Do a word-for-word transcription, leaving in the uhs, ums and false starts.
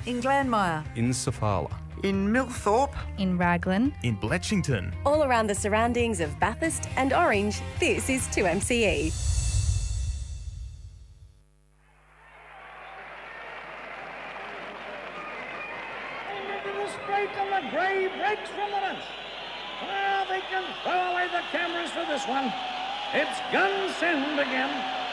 In Glanmire. In Sofala. In Millthorpe. In Raglan. In Bletchington. All around the surroundings of Bathurst and Orange, this is two M C E. Into the straight and the grey breaks from the bunch. Now they can throw away the cameras for this one. It's gun send again.